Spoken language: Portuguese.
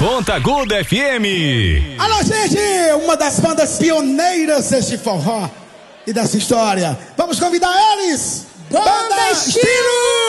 Ponta Aguda FM. Alô, gente, uma das bandas pioneiras deste forró e dessa história. Vamos convidar eles. Banda Estilo!